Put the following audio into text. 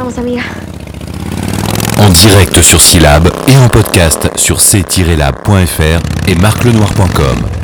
Vamos, amiga. En direct sur Syllab et en podcast sur c-lab.fr et marclenoir.com.